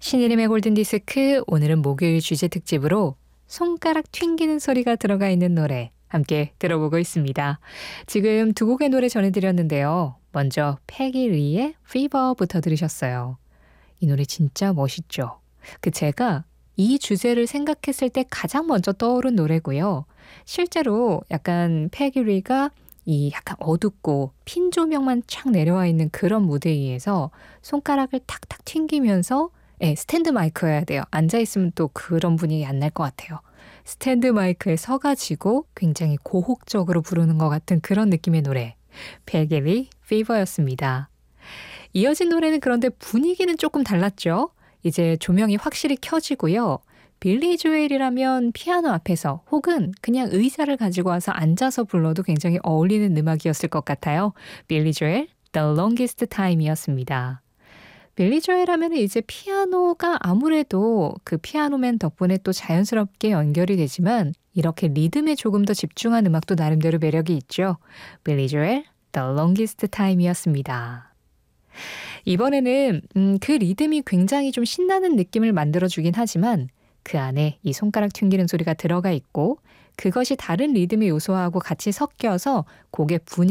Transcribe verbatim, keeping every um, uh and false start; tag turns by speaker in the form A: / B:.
A: 신이름의 골든디스크, 오늘은 목요일 주제 특집으로 손가락 튕기는 소리가 들어가 있는 노래 함께 들어보고 있습니다. 지금 두 곡의 노래 전해드렸는데요. 먼저 패기 리의 Fever부터 들으셨어요. 이 노래 진짜 멋있죠. 그 제가 이 주제를 생각했을 때 가장 먼저 떠오른 노래고요. 실제로 약간 패기 리가 이 약간 어둡고 핀 조명만 착 내려와 있는 그런 무대에 의해서 손가락을 탁탁 튕기면서 네, 스탠드 마이크여야 돼요. 앉아있으면 또 그런 분위기 안 날 것 같아요. 스탠드 마이크에 서가지고 굉장히 고혹적으로 부르는 것 같은 그런 느낌의 노래. 패기 피버였습니다. 이어진 노래는 그런데 분위기는 조금 달랐죠. 이제 조명이 확실히 켜지고요. 빌리 조엘이라면 피아노 앞에서 혹은 그냥 의자를 가지고 와서 앉아서 불러도 굉장히 어울리는 음악이었을 것 같아요. 빌리 조엘, The Longest Time이었습니다. 빌리 조엘 하면 이제 피아노가 아무래도 그 피아노맨 덕분에 또 자연스럽게 연결이 되지만 이렇게 리듬에 조금 더 집중한 음악도 나름대로 매력이 있죠. 빌리 조엘, The Longest Time이었습니다. 이번에는 음, 그 리듬이 굉장히 좀 신나는 느낌을 만들어주긴 하지만 그 안에 이 손가락 튕기는 소리가 들어가 있고 그것이 다른 리듬의 요소하고 같이 섞여서 곡의 분위기